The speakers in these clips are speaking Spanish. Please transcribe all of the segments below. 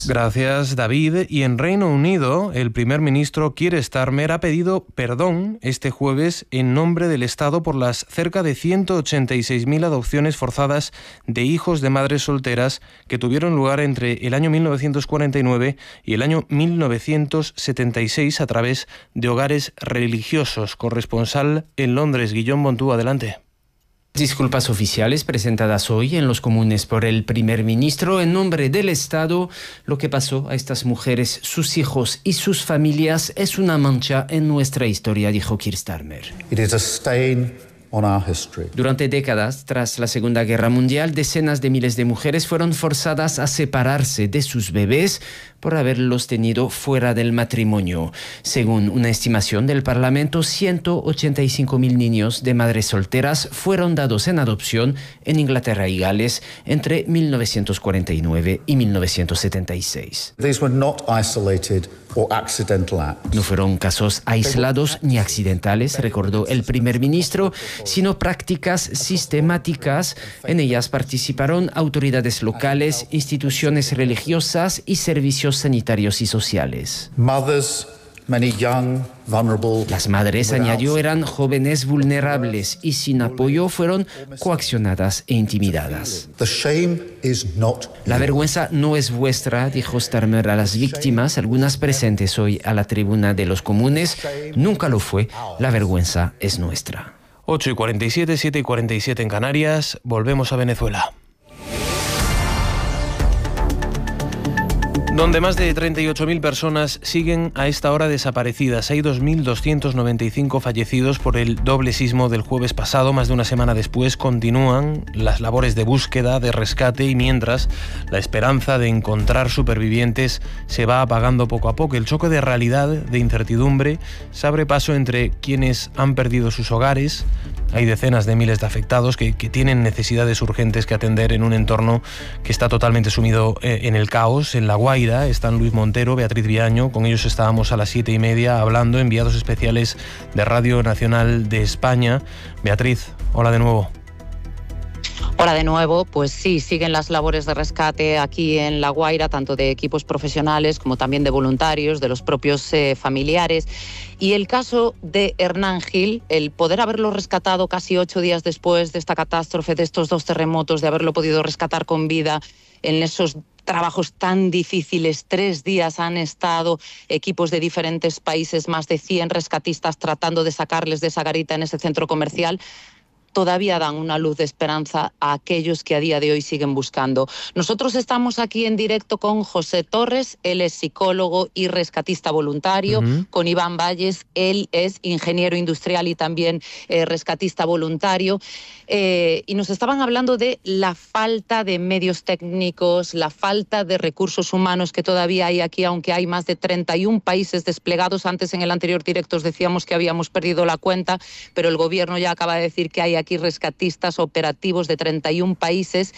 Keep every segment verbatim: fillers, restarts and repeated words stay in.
Gracias, David. Y en Reino Unido, el primer ministro Keir Starmer ha pedido perdón este jueves en nombre del Estado por las cerca de ciento ochenta y seis mil adopciones forzadas de hijos de madres solteras que tuvieron lugar entre el año mil novecientos cuarenta y nueve y el año mil novecientos setenta y seis a través de hogares religiosos. Corresponsal en Londres, Guillaume Montú, adelante. Disculpas oficiales presentadas hoy en los comunes por el primer ministro en nombre del Estado. Lo que pasó a estas mujeres, sus hijos y sus familias es una mancha en nuestra historia, dijo Keir Starmer. It is a stain on our history. Durante décadas, tras la Segunda Guerra Mundial, decenas de miles de mujeres fueron forzadas a separarse de sus bebés por haberlos tenido fuera del matrimonio. Según una estimación del Parlamento, ciento ochenta y cinco mil niños de madres solteras fueron dados en adopción en Inglaterra y Gales entre mil novecientos cuarenta y nueve y mil novecientos setenta y seis. These were not isolated or accidental acts. No fueron casos aislados ni accidentales, recordó el primer ministro, sino prácticas sistemáticas. En ellas participaron autoridades locales, instituciones religiosas y servicios sanitarios y sociales. Mothers, many young, vulnerable. Las madres, añadió, eran jóvenes vulnerables y sin apoyo fueron coaccionadas e intimidadas. The shame is not. La vergüenza no es vuestra, dijo Starmer a las víctimas, algunas presentes hoy a la tribuna de los comunes. Nunca lo fue, la vergüenza es nuestra. ocho y cuarenta y siete, siete y cuarenta y siete en Canarias. Volvemos a Venezuela, donde más de treinta y ocho mil personas siguen a esta hora desaparecidas. Hay dos mil doscientos noventa y cinco fallecidos por el doble sismo del jueves pasado. Más de una semana después continúan las labores de búsqueda, de rescate, y mientras la esperanza de encontrar supervivientes se va apagando poco a poco. El choque de realidad, de incertidumbre, se abre paso entre quienes han perdido sus hogares. Hay decenas de miles de afectados que, que tienen necesidades urgentes que atender en un entorno que está totalmente sumido en el caos. En La Guaira están Luis Montero, Beatriz Viaño. Con ellos estábamos a las siete y media hablando, enviados especiales de Radio Nacional de España. Beatriz, hola de nuevo. Hola de nuevo, pues sí, siguen las labores de rescate aquí en La Guaira, tanto de equipos profesionales como también de voluntarios, de los propios eh, familiares. Y el caso de Hernán Gil, el poder haberlo rescatado casi ocho días después de esta catástrofe, de estos dos terremotos, de haberlo podido rescatar con vida en esos trabajos tan difíciles. Tres días han estado equipos de diferentes países, más de cien rescatistas tratando de sacarles de esa garita en ese centro comercial. Todavía dan una luz de esperanza a aquellos que a día de hoy siguen buscando. Nosotros estamos aquí en directo con José Torres, él es psicólogo y rescatista voluntario, uh-huh. con Iván Valles, él es ingeniero industrial y también eh, rescatista voluntario, eh, y nos estaban hablando de la falta de medios técnicos, la falta de recursos humanos que todavía hay aquí, aunque hay más de treinta y un países desplegados. Antes en el anterior directo os decíamos que habíamos perdido la cuenta, pero el gobierno ya acaba de decir que hay aquí rescatistas operativos de treinta y un países.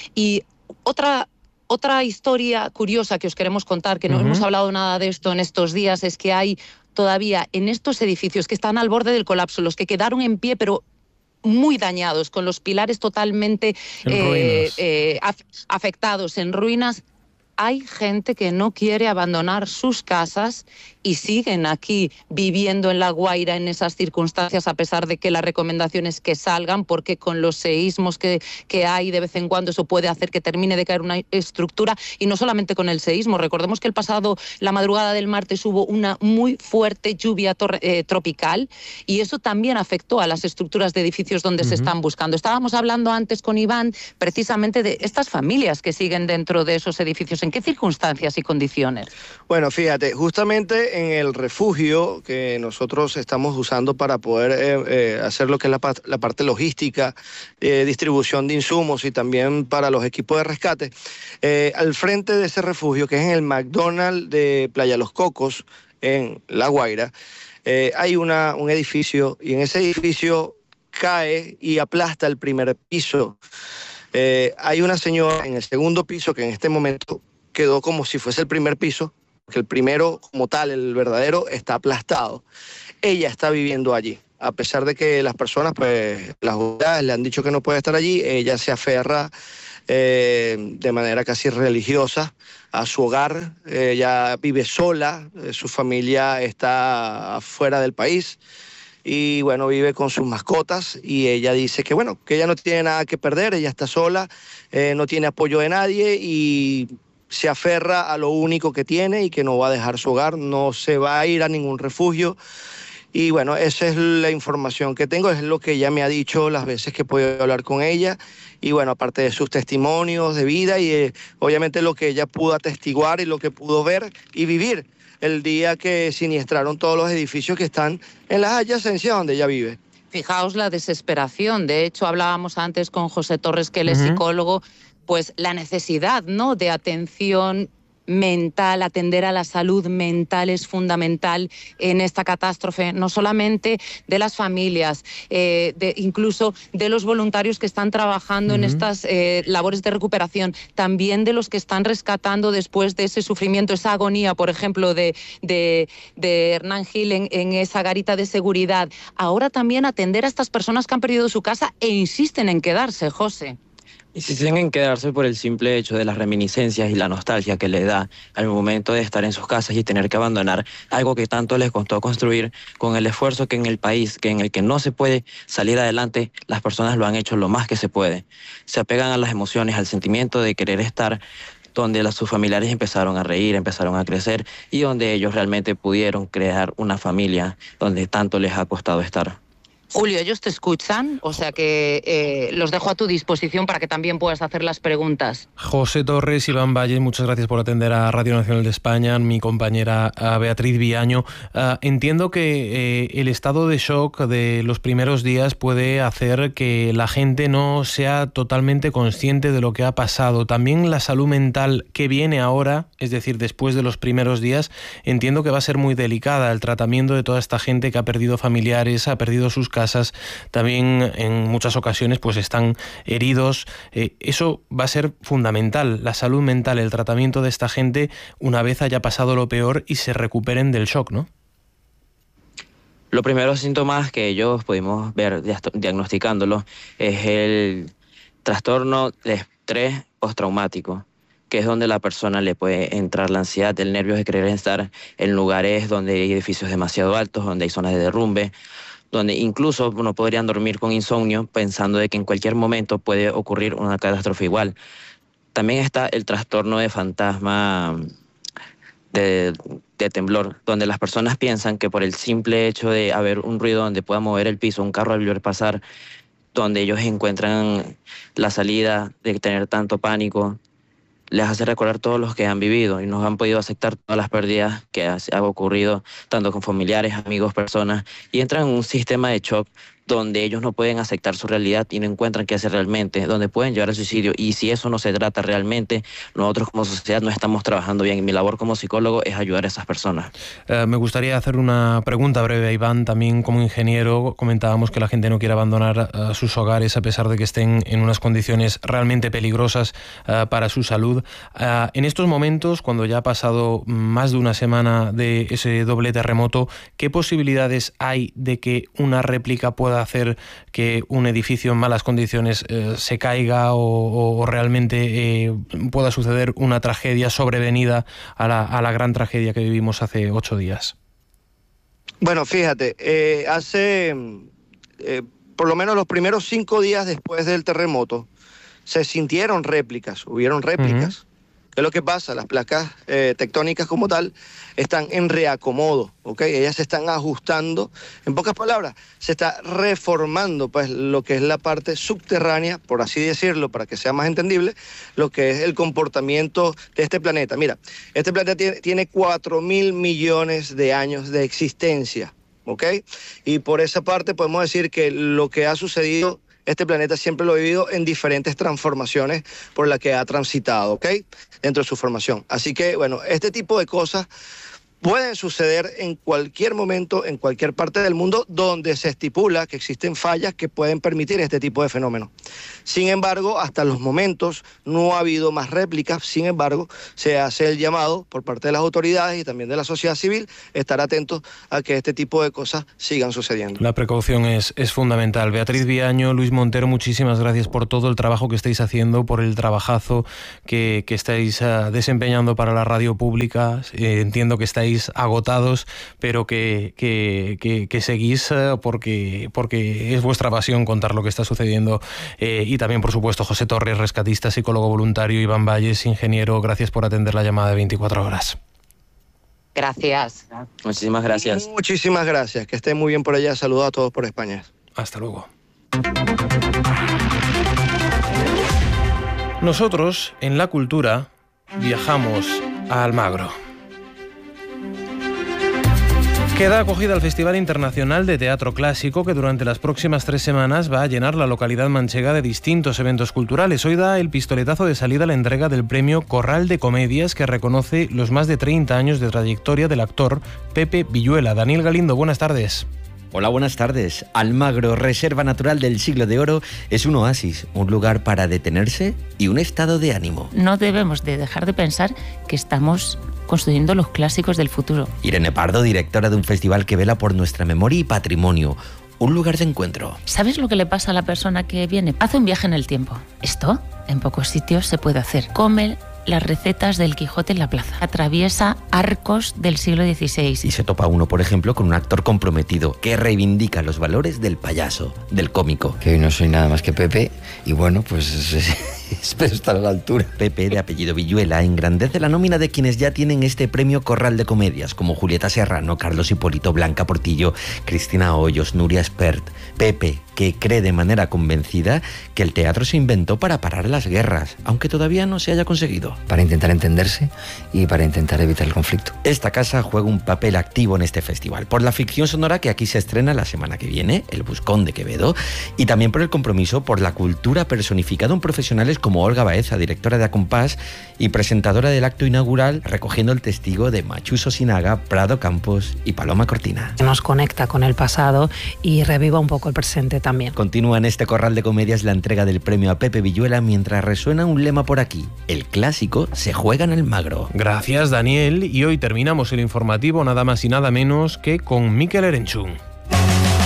Y otra otra historia curiosa que os queremos contar, que no uh-huh. hemos hablado nada de esto en estos días, es que hay todavía en estos edificios que están al borde del colapso, los que quedaron en pie pero muy dañados, con los pilares totalmente eh, eh, af- afectados, en ruinas, hay gente que no quiere abandonar sus casas y siguen aquí viviendo en La Guaira en esas circunstancias, a pesar de que la recomendación es que salgan, porque con los seísmos que, que hay de vez en cuando eso puede hacer que termine de caer una estructura. Y no solamente con el seísmo, recordemos que el pasado, la madrugada del martes, hubo una muy fuerte lluvia tor- eh, tropical, y eso también afectó a las estructuras de edificios donde uh-huh. se están buscando. Estábamos hablando antes con Iván precisamente de estas familias que siguen dentro de esos edificios. ¿En qué circunstancias y condiciones? Bueno, fíjate, justamente en el refugio que nosotros estamos usando para poder eh, eh, hacer lo que es la, la parte logística, eh, distribución de insumos y también para los equipos de rescate, eh, al frente de ese refugio, que es en el McDonald's de Playa Los Cocos, en La Guaira, eh, hay una, un edificio, y en ese edificio cae y aplasta el primer piso. Eh, hay una señora en el segundo piso que en este momento quedó como si fuese el primer piso, que el primero como tal, el verdadero, está aplastado. Ella está viviendo allí, a pesar de que las personas, pues las autoridades le han dicho que no puede estar allí. Ella se aferra eh, de manera casi religiosa a su hogar. Ella vive sola, eh, su familia está fuera del país y bueno, vive con sus mascotas, y ella dice que bueno, que ella no tiene nada que perder, ella está sola, eh, no tiene apoyo de nadie y se aferra a lo único que tiene y que no va a dejar su hogar, no se va a ir a ningún refugio. Y bueno, esa es la información que tengo, es lo que ella me ha dicho las veces que he podido hablar con ella. Y bueno, aparte de sus testimonios de vida y eh, obviamente lo que ella pudo atestiguar y lo que pudo ver y vivir el día que siniestraron todos los edificios que están en las adyacencias donde ella vive. Fijaos la desesperación. De hecho, hablábamos antes con José Torres, que él es uh-huh. psicólogo, pues la necesidad, ¿no?, de atención mental, atender a la salud mental es fundamental en esta catástrofe, no solamente de las familias, eh, de, incluso de los voluntarios que están trabajando uh-huh. en estas eh, labores de recuperación, también de los que están rescatando después de ese sufrimiento, esa agonía, por ejemplo, de, de, de Hernán Gil en, en esa garita de seguridad. Ahora también atender a estas personas que han perdido su casa e insisten en quedarse, José. Y si tienen en quedarse por el simple hecho de las reminiscencias y la nostalgia que les da al momento de estar en sus casas y tener que abandonar algo que tanto les costó construir, con el esfuerzo que en el país, que en el que no se puede salir adelante, las personas lo han hecho lo más que se puede. Se apegan a las emociones, al sentimiento de querer estar donde las, sus familiares empezaron a reír, empezaron a crecer y donde ellos realmente pudieron crear una familia donde tanto les ha costado estar. Julio, ellos te escuchan, o sea que eh, los dejo a tu disposición para que también puedas hacer las preguntas. José Torres, Iván Valle, muchas gracias por atender a Radio Nacional de España, mi compañera Beatriz Viaño. Uh, entiendo que eh, el estado de shock de los primeros días puede hacer que la gente no sea totalmente consciente de lo que ha pasado. También la salud mental que viene ahora, es decir, después de los primeros días, entiendo que va a ser muy delicada. El tratamiento de toda esta gente que ha perdido familiares, ha perdido sus casas, también en muchas ocasiones pues están heridos. Eh, eso va a ser fundamental, la salud mental, el tratamiento de esta gente una vez haya pasado lo peor y se recuperen del shock, ¿no? Los primeros síntomas que ellos pudimos ver diagnosticándolo es el trastorno de estrés postraumático, que es donde la persona le puede entrar la ansiedad, el nervio de querer estar en lugares donde hay edificios demasiado altos, donde hay zonas de derrumbe, donde incluso no podrían dormir con insomnio pensando de que en cualquier momento puede ocurrir una catástrofe igual. También está el trastorno de fantasma de, de temblor, donde las personas piensan que por el simple hecho de haber un ruido donde pueda mover el piso, un carro al ver pasar, donde ellos encuentran la salida de tener tanto pánico, les hace recordar todos los que han vivido y no han podido aceptar todas las pérdidas que han ocurrido, tanto con familiares, amigos, personas, y entran en un sistema de shock donde ellos no pueden aceptar su realidad y no encuentran qué hacer realmente, donde pueden llevar al suicidio. Y si eso no se trata realmente, nosotros como sociedad no estamos trabajando bien. Y mi labor como psicólogo es ayudar a esas personas. Eh, me gustaría hacer una pregunta breve a Iván. También como ingeniero comentábamos que la gente no quiere abandonar uh, sus hogares a pesar de que estén en unas condiciones realmente peligrosas uh, para su salud. Uh, en estos momentos, cuando ya ha pasado más de una semana de ese doble terremoto, ¿qué posibilidades hay de que una réplica pueda hacer que un edificio en malas condiciones eh, se caiga o, o realmente eh, pueda suceder una tragedia sobrevenida a la, a la gran tragedia que vivimos hace ocho días? Bueno, fíjate, eh, hace eh, por lo menos los primeros cinco días después del terremoto se sintieron réplicas, hubieron réplicas. Uh-huh. ¿Qué es lo que pasa? Las placas eh, tectónicas como tal están en reacomodo, ¿ok? Ellas se están ajustando. En pocas palabras, se está reformando pues lo que es la parte subterránea, por así decirlo, para que sea más entendible, lo que es el comportamiento de este planeta. Mira, este planeta tiene, tiene cuatro mil millones de años de existencia, ¿ok? Y por esa parte podemos decir que lo que ha sucedido, este planeta siempre lo ha vivido en diferentes transformaciones por las que ha transitado, ¿ok? Dentro de su formación. Así que, bueno, este tipo de cosas pueden suceder en cualquier momento, en cualquier parte del mundo donde se estipula que existen fallas que pueden permitir este tipo de fenómenos. Sin embargo, hasta los momentos no ha habido más réplicas. Sin embargo, se hace el llamado por parte de las autoridades y también de la sociedad civil estar atentos a que este tipo de cosas sigan sucediendo. La precaución es, es fundamental. Beatriz Viaño, Luis Montero, muchísimas gracias por todo el trabajo que estáis haciendo, por el trabajazo que, que estáis uh, desempeñando para la radio pública. Eh, entiendo que estáis agotados, pero que, que, que, que seguís uh, porque, porque es vuestra pasión contar lo que está sucediendo. Eh, y también, por supuesto, José Torres, rescatista, psicólogo voluntario, Iván Valles, ingeniero, gracias por atender la llamada de veinticuatro horas. Gracias. Muchísimas gracias. Muchísimas gracias. Que estén muy bien por allá. Saludos a todos por España. Hasta luego. Nosotros, en La Cultura, viajamos a Almagro. Queda acogida al Festival Internacional de Teatro Clásico, que durante las próximas tres semanas va a llenar la localidad manchega de distintos eventos culturales. Hoy da el pistoletazo de salida a la entrega del premio Corral de Comedias, que reconoce los más de treinta años de trayectoria del actor Pepe Villuela. Daniel Galindo, buenas tardes. Hola, buenas tardes. Almagro, reserva natural del Siglo de Oro, es un oasis, un lugar para detenerse y un estado de ánimo. No debemos de dejar de pensar que estamos construyendo los clásicos del futuro. Irene Pardo, directora de un festival que vela por nuestra memoria y patrimonio. Un lugar de encuentro. ¿Sabes lo que le pasa a la persona que viene? Hace un viaje en el tiempo. Esto en pocos sitios se puede hacer. Come las recetas del Quijote en la plaza. Atraviesa arcos del siglo dieciséis. Y se topa uno, por ejemplo, con un actor comprometido que reivindica los valores del payaso, del cómico. Que hoy no soy nada más que Pepe y bueno, pues espero estar a la altura. Pepe, de apellido Villuela, engrandece la nómina de quienes ya tienen este premio Corral de Comedias, como Julieta Serrano, Carlos Hipólito, Blanca Portillo, Cristina Hoyos, Nuria Espert. Pepe, que cree de manera convencida que el teatro se inventó para parar las guerras, aunque todavía no se haya conseguido. Para intentar entenderse y para intentar evitar el conflicto. Esta casa juega un papel activo en este festival, por la ficción sonora que aquí se estrena la semana que viene, El Buscón de Quevedo, y también por el compromiso por la cultura personificada en profesionales como Olga Baeza, directora de Acompás y presentadora del acto inaugural, recogiendo el testigo de Machu Sosinaga, Prado Campos y Paloma Cortina. Nos conecta con el pasado y reviva un poco el presente también. Continúa en este Corral de Comedias la entrega del premio a Pepe Villuela mientras resuena un lema por aquí: el clásico se juega en Almagro. Gracias, Daniel, y hoy terminamos el informativo nada más y nada menos que con Mikel Erenchun.